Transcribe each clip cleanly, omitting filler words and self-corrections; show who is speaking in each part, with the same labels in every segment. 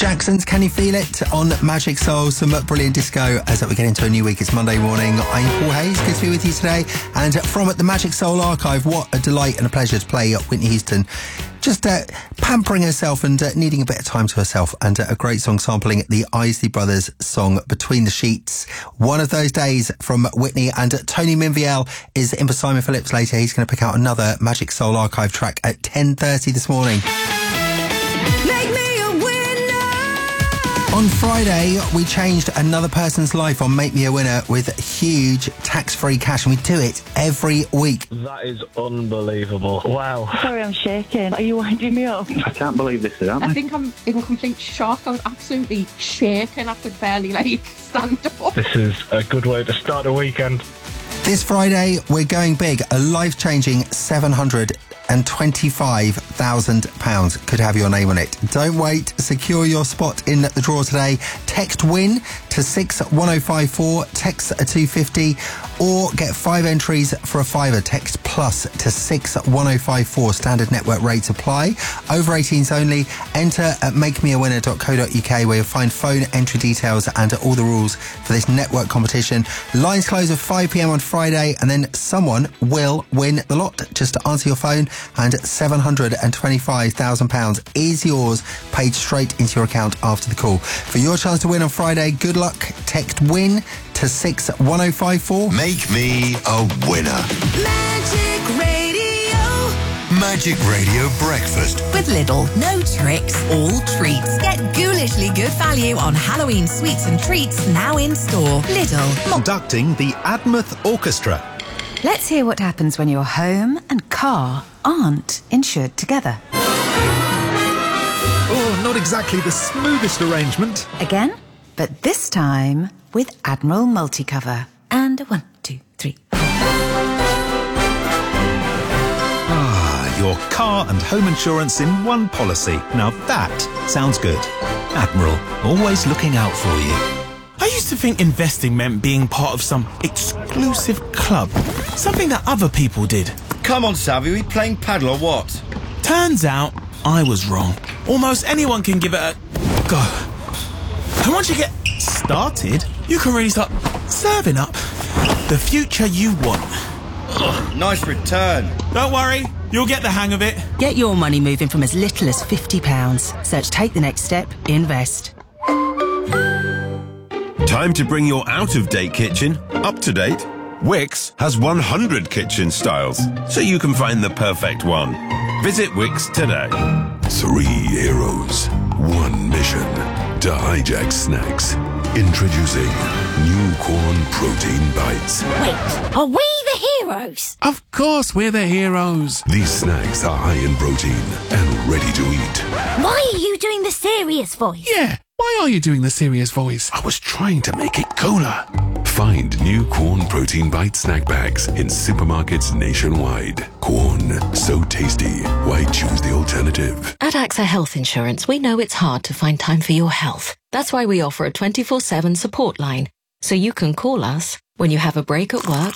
Speaker 1: Jackson's Can You Feel It on Magic Soul. Some brilliant disco as we get into a new week. It's Monday morning. I'm Paul Hayes. Good to be with you today. And from the Magic Soul archive, what a delight and a pleasure to play Whitney Houston. Just pampering herself and needing a bit of time to herself. And a great song sampling the Isley Brothers song Between the Sheets. One of those days from Whitney. And Tony Minviel is in for Simon Phillips later. He's going to pick out another Magic Soul archive track at 10:30 this morning. On Friday, we changed another person's life on Make Me a Winner with huge tax-free cash, and we do it every week.
Speaker 2: That is unbelievable. Wow.
Speaker 3: Sorry, I'm shaking. Are you winding me up?
Speaker 4: I can't believe this is happening.
Speaker 5: I think I'm in complete shock. I was absolutely shaking. I could barely, stand up.
Speaker 2: This is a good way to start a weekend.
Speaker 1: This Friday, we're going big. A life-changing £725,000 could have your name on it. Don't wait. Secure your spot in the draw today. Text WIN to 61054, text 250, or get 5 entries for a £5. Text PLUS to 61054. Standard network rates apply. Over 18s only. Enter at makemeawinner.co.uk where you'll find phone entry details and all the rules for this network competition. Lines close at 5 p.m. on Friday, and then someone will win the lot. Just to answer your phone, and £725,000 is yours, paid straight into your account after the call. For your chance to win on Friday, good luck. Text WIN to 61054.
Speaker 6: Make me a winner.
Speaker 7: Magic Radio.
Speaker 6: Magic Radio Breakfast.
Speaker 7: With Lidl. No tricks, all treats. Get ghoulishly good value on Halloween sweets and treats now in store. Lidl.
Speaker 6: Conducting the Admouth Orchestra.
Speaker 8: Let's hear what happens when your home and car aren't insured together.
Speaker 9: Oh, not exactly the smoothest arrangement.
Speaker 8: Again, but this time with Admiral Multicover. And 1, 2, 3.
Speaker 9: Your car and home insurance in one policy. Now that sounds good. Admiral, always looking out for you.
Speaker 10: I used to think investing meant being part of some exclusive club. Something that other people did.
Speaker 11: Come on, Savvy, are we playing paddle or what?
Speaker 10: Turns out, I was wrong. Almost anyone can give it a go. And once you get started, you can really start serving up the future you want.
Speaker 11: Ugh, nice return.
Speaker 10: Don't worry, you'll get the hang of it.
Speaker 12: Get your money moving from as little as £50. Search Take the Next Step, Invest.
Speaker 13: Time to bring your out-of-date kitchen up to date. Wix has 100 kitchen styles, so you can find the perfect one. Visit Wix today.
Speaker 14: 3 heroes, 1 mission to hijack snacks. Introducing New Corn Protein Bites.
Speaker 15: Wait, are we the heroes?
Speaker 16: Of course we're the heroes.
Speaker 14: These snacks are high in protein and ready to eat.
Speaker 15: Why are you doing the serious voice?
Speaker 16: Yeah, why are you doing the serious voice? I was trying to make it cooler.
Speaker 14: Find New Corn Protein Bite snack bags in supermarkets nationwide. Corn, so tasty. Why choose the alternative?
Speaker 17: At AXA Health Insurance, we know it's hard to find time for your health. That's why we offer a 24/7 support line. So you can call us when you have a break at work,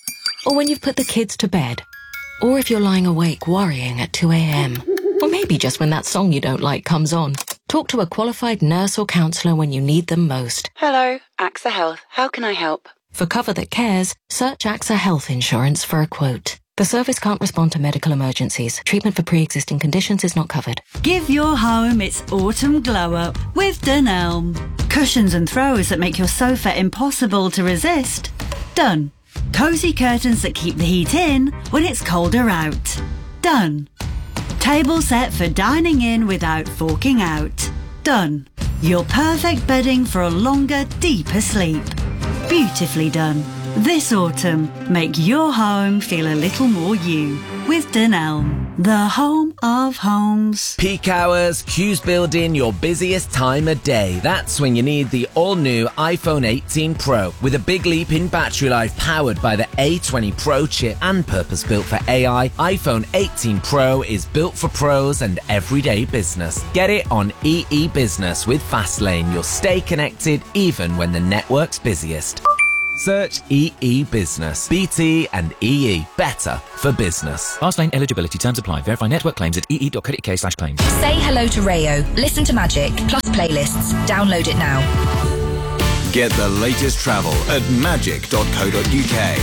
Speaker 17: or when you've put the kids to bed, or if you're lying awake worrying at 2 a.m, or maybe just when that song you don't like comes on. Talk to a qualified nurse or counsellor when you need them most.
Speaker 18: Hello, AXA Health. How can I help?
Speaker 17: For cover that cares, search AXA Health Insurance for a quote. The service can't respond to medical emergencies. Treatment for pre-existing conditions is not covered.
Speaker 19: Give your home its autumn glow-up with Dunelm. Cushions and throws that make your sofa impossible to resist. Done. Cosy curtains that keep the heat in when it's colder out. Done. Table set for dining in without forking out. Done. Your perfect bedding for a longer, deeper sleep. Beautifully done. This autumn, make your home feel a little more you with Dunelm, the home of homes.
Speaker 20: Peak hours, queues build in your busiest time of day. That's when you need the all-new iPhone 18 Pro with a big leap in battery life powered by the A20 Pro chip and purpose-built for AI. iPhone 18 Pro is built for pros and everyday business. Get it on EE Business with Fastlane. You'll stay connected even when the network's busiest. Search EE Business. BT and EE. Better for business.
Speaker 4: Fastlane eligibility terms apply. Verify network claims at ee.co.uk/claims.
Speaker 21: Say hello to Rayo. Listen to Magic, plus playlists. Download it now.
Speaker 22: Get the latest travel at magic.co.uk.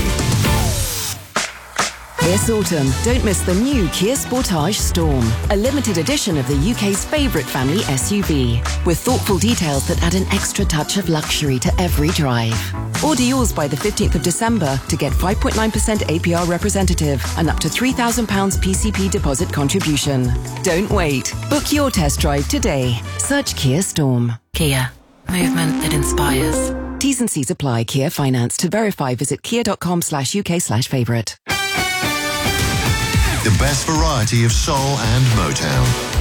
Speaker 23: This autumn, don't miss the new Kia Sportage Storm, a limited edition of the UK's favourite family SUV, with thoughtful details that add an extra touch of luxury to every drive. Order yours by the 15th of December to get 5.9% APR representative and up to £3,000 PCP deposit contribution. Don't wait. Book your test drive today. Search Kia Storm.
Speaker 8: Kia. Movement that inspires.
Speaker 23: T's and C's apply. Kia Finance. To verify, visit kia.com/UK/favourite.
Speaker 6: The best variety of soul and Motown.